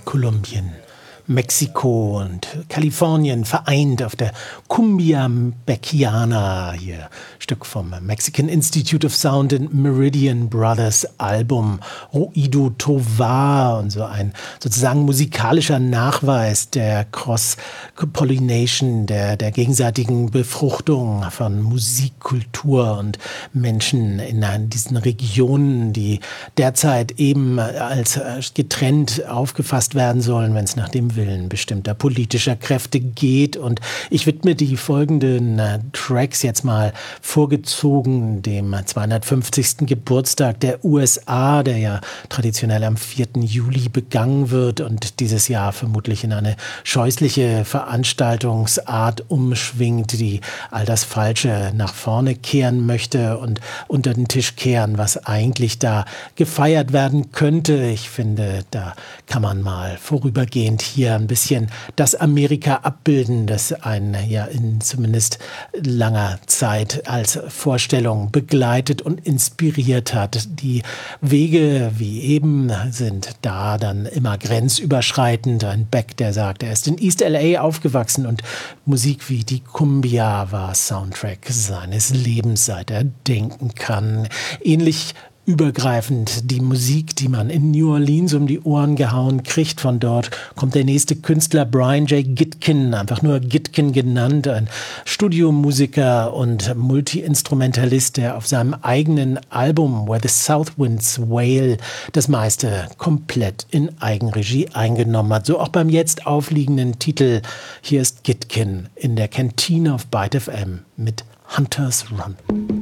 Kolumbien, Mexiko und Kalifornien vereint auf der Cumbia Beckiana, hier Stück vom Mexican Institute of Sound and Meridian Brothers Album Ruido Tovar und so ein sozusagen musikalischer Nachweis der Cross-Pollination, der gegenseitigen Befruchtung von Musik, Kultur und Menschen in diesen Regionen, die derzeit eben als getrennt aufgefasst werden sollen, wenn es nach dem Willen bestimmter politischer Kräfte geht. Und ich widme die folgenden Tracks jetzt mal vorgezogen dem 250. Geburtstag der USA, der ja traditionell am 4. Juli begangen wird und dieses Jahr vermutlich in eine scheußliche Veranstaltungsart umschwingt, die all das Falsche nach vorne kehren möchte und unter den Tisch kehren, was eigentlich da gefeiert werden könnte. Ich finde, da kann man mal vorübergehend hier ein bisschen das Amerika abbilden, das einen ja in zumindest langer Zeit als Vorstellung begleitet und inspiriert hat. Die Wege, wie eben, sind da dann immer grenzüberschreitend. Ein Beck, der sagt, er ist in East LA aufgewachsen und Musik wie die Cumbia war Soundtrack seines Lebens, seit er denken kann. Ähnlich übergreifend die Musik, die man in New Orleans um die Ohren gehauen kriegt. Von dort kommt der nächste Künstler, Brian J. Gitkin, einfach nur Gitkin genannt, ein Studiomusiker und Multi-Instrumentalist, der auf seinem eigenen Album Where the South Winds Wail das meiste komplett in Eigenregie eingenommen hat. So auch beim jetzt aufliegenden Titel. Hier ist Gitkin in der Kantine auf Byte FM mit Hunters Run.